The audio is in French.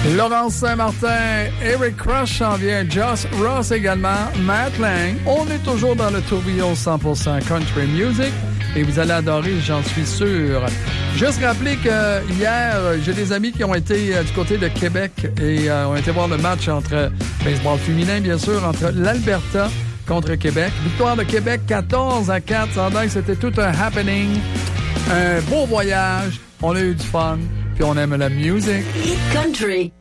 Laurence Saint-Martin, Eric Crush s'en vient, Josh Ross également, Matt Lang. On est toujours dans le tourbillon 100% Country Music et vous allez adorer, j'en suis sûr. Juste rappeler que hier, j'ai des amis qui ont été du côté de Québec et ont été voir le match entre baseball féminin, bien sûr, entre l'Alberta contre Québec. Victoire de Québec 14-4. Ça a c'était tout un happening. Un beau voyage. On a eu du fun. Puis on aime la musique. Hit Country.